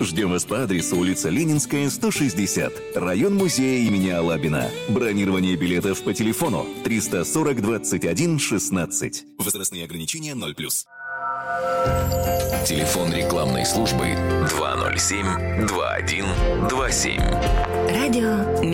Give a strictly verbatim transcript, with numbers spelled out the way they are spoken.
Ждем вас по адресу улица Ленинская, сто шестьдесят, район музея имени Алабина. Бронирование билетов по телефону триста сорок двадцать один шестнадцать. Возрастные ограничения ноль плюс. Телефон рекламной службы два ноль семь два один два семь. Радио